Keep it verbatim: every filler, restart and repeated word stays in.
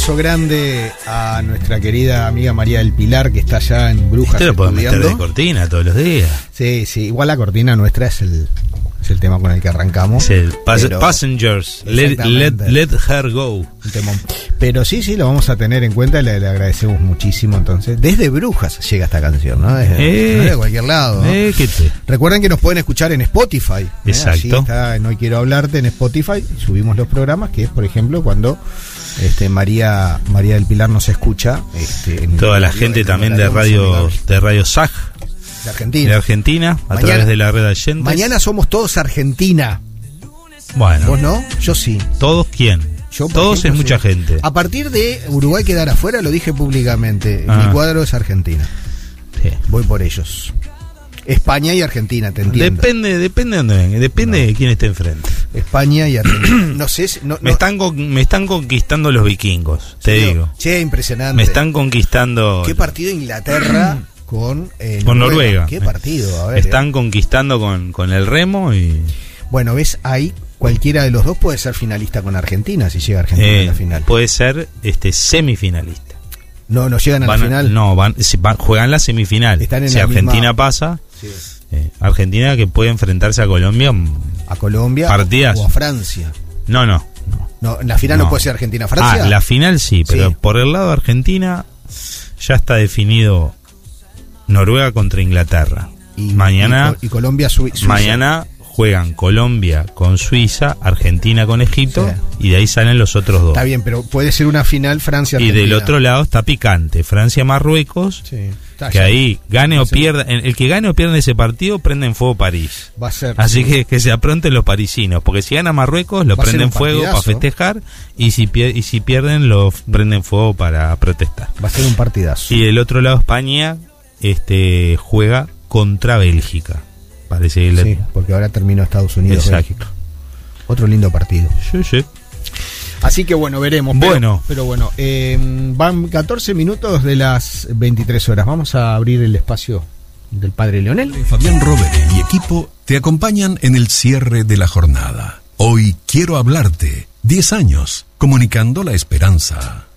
abrazo grande a nuestra querida amiga María del Pilar, que está allá en Brujas. Usted lo puede meter de cortina todos los días. Sí, sí, igual la cortina nuestra es el, es el tema con el que arrancamos. Es el pas pero, Passengers, let, let, let her go. Un temón. Pero sí, sí, lo vamos a tener en cuenta y le, le agradecemos muchísimo. Entonces, desde Brujas llega esta canción, ¿no? Desde, eh, no de cualquier lado, ¿no? Eh, ¿qué te? Recuerden que nos pueden escuchar en Spotify. ¿eh? Exacto. Allí está en Hoy Quiero Hablarte en Spotify. Subimos los programas, que es, por ejemplo, cuando este, María María del Pilar nos escucha. Este, en Toda la gente también de radio de Radio S A G. De Argentina. De Argentina, a mañana, través de la red Allende. Mañana somos todos Argentina. Bueno. ¿Vos no? Yo sí. ¿Todos quién? Yo, todos ejemplo, es mucha sí. gente. A partir de Uruguay quedar afuera, lo dije públicamente. Ah. Mi cuadro es Argentina. Sí. Voy por ellos. España y Argentina, te entiendo. Depende, depende de dónde venga, depende no. de quién esté enfrente. España y Argentina. No sé si, no, me, no. Están con, me están conquistando los vikingos, te sí, digo. Che, impresionante. Me están conquistando. ¿Qué partido Inglaterra con, eh, con Noruega? Noruega. ¿Qué partido? A ver, me están eh. conquistando con, con el remo y. Bueno, ves, ahí cualquiera de los dos puede ser finalista con Argentina si llega Argentina eh, a la final. Puede ser este semifinalista. No, no llegan a van, la final. No, van, van, juegan la semifinal. Están en si la Argentina misma... pasa. Sí. Eh, Argentina que puede enfrentarse a Colombia. A Colombia partidas. O a Francia. No, no. No, no la final no, no puede ser Argentina-Francia. Ah, la final sí, pero sí. por el lado de Argentina ya está definido Noruega contra Inglaterra. Y mañana y, y Colombia Suiza. Mañana juegan Colombia con Suiza, Argentina con Egipto, sí. y de ahí salen los otros dos. Está bien, pero puede ser una final Francia-Argentina. Y del otro lado está picante, Francia-Marruecos, sí. que ahí gane o pierda, el que gane o pierda ese partido prende en fuego París. Va a ser. Así sí. que que se apronten los parisinos, porque si gana Marruecos lo prenden fuego para festejar, y si, y si pierden lo prenden fuego para protestar. Va a ser un partidazo. Y del otro lado España este juega contra Bélgica. Parece que sí, le... porque ahora terminó Estados Unidos. Exacto. Bélgica. Otro lindo partido. Sí, sí. Así que bueno, veremos. Pero, bueno. Pero bueno, eh, van catorce minutos de las veintitrés horas. Vamos a abrir el espacio del padre Leonel. Fabián Rovere y equipo te acompañan en el cierre de la jornada. Hoy quiero hablarte. diez años, comunicando la esperanza.